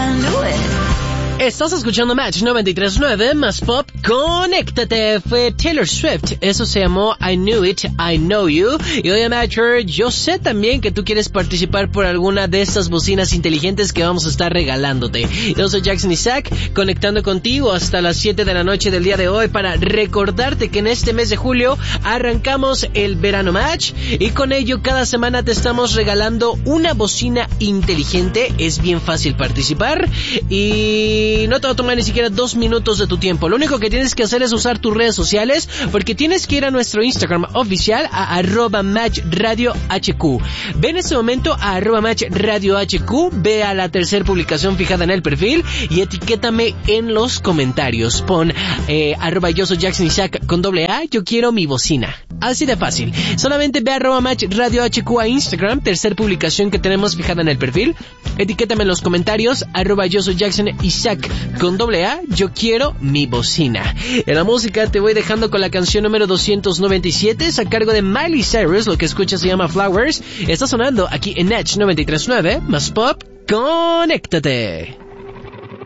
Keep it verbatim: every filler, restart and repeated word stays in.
I knew it. Estás escuchando Match noventa y tres punto nueve más Pop. Conéctate. Fue Taylor Swift. Eso se llamó I Knew It, I Know You. Y oye, Matcher, yo sé también que tú quieres participar por alguna de estas bocinas inteligentes que vamos a estar regalándote. Yo soy Jackson Isaac, conectando contigo hasta las siete de la noche del día de hoy para recordarte que en este mes de julio arrancamos el Verano Match y con ello cada semana te estamos regalando una bocina inteligente. Es bien fácil participar y Y no te va a tomar ni siquiera dos minutos de tu tiempo. Lo único que tienes que hacer es usar tus redes sociales, porque tienes que ir a nuestro Instagram oficial, a arroba match radio hq. Ve en este momento a arroba match radio hq, ve a la tercera publicación fijada en el perfil y etiquétame en los comentarios. Pon eh, arroba yo soy Jackson Isaac con doble A, yo quiero mi bocina. Así de fácil. Solamente ve a arroba match radio hq a Instagram, tercera publicación que tenemos fijada en el perfil. Etiquétame en los comentarios, arroba yo soy Jackson Isaac con doble A, yo quiero mi bocina. En la música te voy dejando con la canción número doscientos noventa y siete, es a cargo de Miley Cyrus, lo que escuchas se llama Flowers. Está sonando aquí en Edge noventa y tres punto nueve, más Pop, conéctate.